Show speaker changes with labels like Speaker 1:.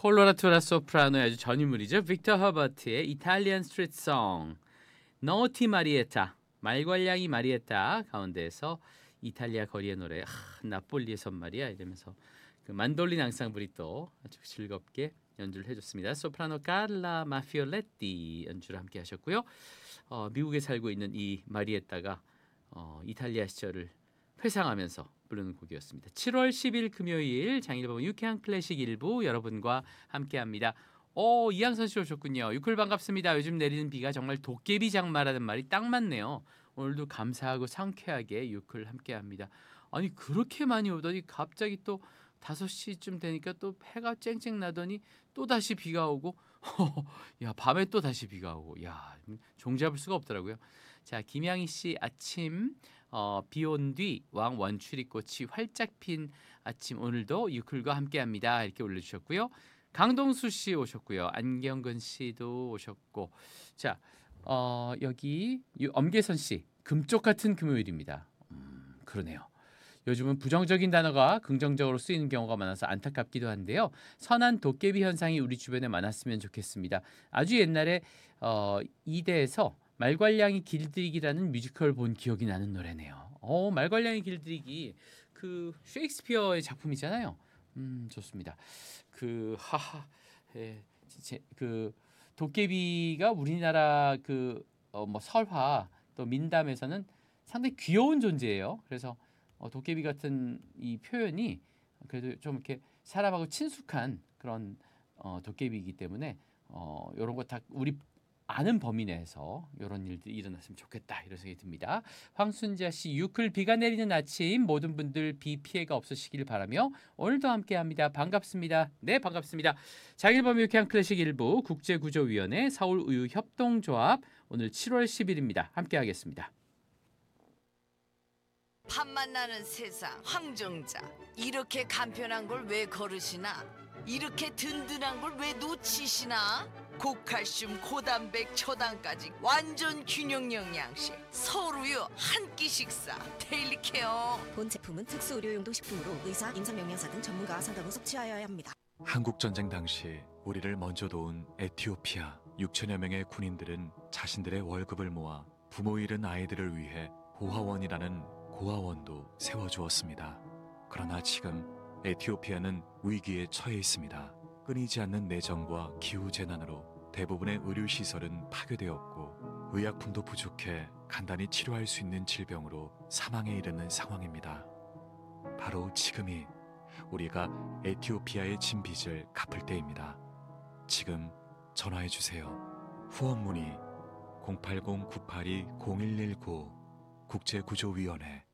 Speaker 1: 콜로라투라 소프라노의 아주 전인물이죠. 빅터 허버트의 이탈리안 스트리트 송 너티 마리에타 말괄량이 마리에타 가운데에서 이탈리아 거리의 노래 나폴리에선 말이야 이러면서 그 만돌린 앙상블이 또 아주 즐겁게 연주를 해줬습니다. 소프라노 카를라 마피올레티 연주를 함께 하셨고요. 미국에 살고 있는 이 마리에타가 이탈리아 시절을 회상하면서 부르는 곡이었습니다. 7월 10일 금요일 장일범 유쾌한 클래식 일부 여러분과 함께합니다. 이한선 씨 오셨군요. 유클 반갑습니다. 요즘 내리는 비가 정말 도깨비 장마라는 말이 딱 맞네요. 오늘도 감사하고 상쾌하게 유클 함께합니다. 아니 그렇게 많이 오더니 갑자기 또 5시쯤 되니까 또 해가 쨍쨍 나더니 또 다시 비가 오고 야 밤에 또 다시 비가 오고 야 종잡을 수가 없더라고요. 자 김양희 씨 아침 비온 뒤 왕 원추리꽃이 활짝 핀 아침 오늘도 유클과 함께합니다. 이렇게 올려주셨고요. 강동수 씨 오셨고요. 안경근 씨도 오셨고 자 여기 엄계선 씨 금쪽 같은 금요일입니다. 그러네요. 요즘은 부정적인 단어가 긍정적으로 쓰이는 경우가 많아서 안타깝기도 한데요. 선한 도깨비 현상이 우리 주변에 많았으면 좋겠습니다. 아주 옛날에 이대에서 말괄량이 길들이기라는 뮤지컬 본 기억이 나는 노래네요. 말괄량이 길들이기 그 셰익스피어의 작품이잖아요. 좋습니다. 그 도깨비가 우리나라 뭐 설화 또 민담에서는 상당히 귀여운 존재예요. 그래서 도깨비 같은 이 표현이 그래도 좀 이렇게 사람하고 친숙한 그런 도깨비이기 때문에 이런 거 다 우리 아는 범위 내에서 이런 일들이 일어났으면 좋겠다 이런 생각이 듭니다. 황순자 씨 유클 비가 내리는 아침 모든 분들 비 피해가 없으시길 바라며 오늘도 함께합니다. 반갑습니다. 네 반갑습니다. 장일범 유쾌한 클래식 일부 국제구조위원회 서울우유협동조합 오늘 7월 10일입니다. 함께하겠습니다.
Speaker 2: 밥만 나는 세상 황정자 이렇게 간편한 걸 왜 거르시나 이렇게 든든한 걸 왜 놓치시나 고칼슘 고단백 초당까지 완전 균형 영양식 서울우유 한 끼 식사 데일리 케어
Speaker 3: 본 제품은 특수 의료용도 식품으로 의사, 임상영양사 등 전문가와 상담 후 섭취하여야 합니다.
Speaker 4: 한국전쟁 당시 우리를 먼저 도운 에티오피아 6천여 명의 군인들은 자신들의 월급을 모아 부모 잃은 아이들을 위해 고아원이라는 고아원도 세워주었습니다. 그러나 지금 에티오피아는 위기에 처해 있습니다. 끊이지 않는 내전과 기후재난으로 대부분의 의료시설은 파괴되었고 의약품도 부족해 간단히 치료할 수 있는 질병으로 사망에 이르는 상황입니다. 바로 지금이 우리가 에티오피아의 진 빚을 갚을 때입니다. 지금 전화해주세요. 후원 문의 080-982-0119 국제구조위원회